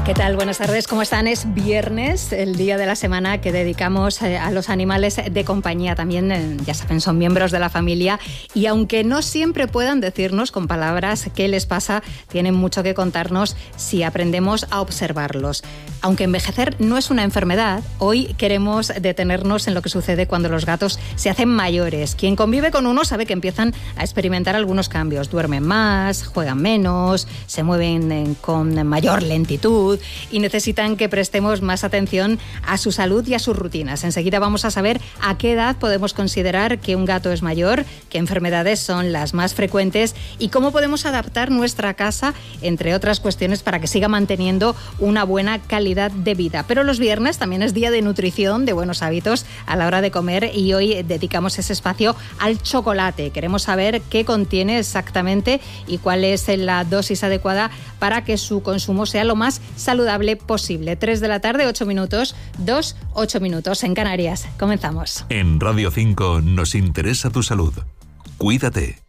¿Qué tal? Buenas tardes, ¿cómo están? Es viernes, el día de la semana que dedicamos a los animales de compañía. También, ya saben, son miembros de la familia y aunque no siempre puedan decirnos con palabras qué les pasa, tienen mucho que contarnos si aprendemos a observarlos. Aunque envejecer no es una enfermedad, hoy queremos detenernos en lo que sucede cuando los gatos se hacen mayores. Quien convive con uno sabe que empiezan a experimentar algunos cambios. Duermen más, juegan menos, se mueven con mayor lentitud y necesitan que prestemos más atención a su salud y a sus rutinas. Enseguida vamos a saber a qué edad podemos considerar que un gato es mayor, qué enfermedades son las más frecuentes y cómo podemos adaptar nuestra casa, entre otras cuestiones, para que siga manteniendo una buena calidad de vida. Pero los viernes también es día de nutrición, de buenos hábitos a la hora de comer y hoy dedicamos ese espacio al chocolate. Queremos saber qué contiene exactamente y cuál es la dosis adecuada para que su consumo sea lo más saludable posible. 3 de la tarde, 8 minutos, 8 minutos en Canarias. Comenzamos. En Radio 5 nos interesa tu salud. Cuídate.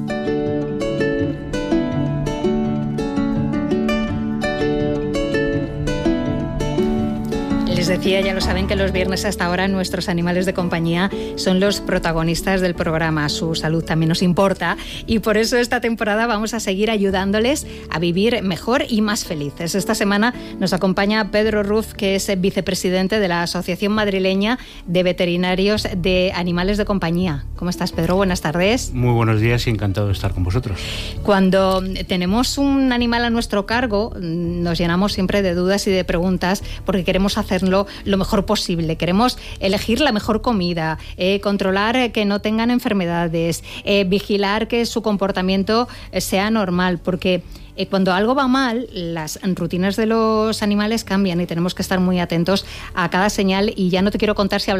Les decía, ya lo saben, que los viernes hasta ahora nuestros animales de compañía son los protagonistas del programa. Su salud también nos importa y por eso esta temporada vamos a seguir ayudándoles a vivir mejor y más felices. Esta semana nos acompaña Pedro Ruz, que es vicepresidente de la Asociación Madrileña de Veterinarios de Animales de Compañía. ¿Cómo estás, Pedro? Buenas tardes. Muy buenos días y encantado de estar con vosotros. Cuando tenemos un animal a nuestro cargo, nos llenamos siempre de dudas y de preguntas porque queremos hacerlo lo mejor posible. Queremos elegir la mejor comida, controlar que no tengan enfermedades, vigilar que su comportamiento sea normal, porque cuando algo va mal, las rutinas de los animales cambian y tenemos que estar muy atentos a cada señal. Y ya no te quiero contar si hablamos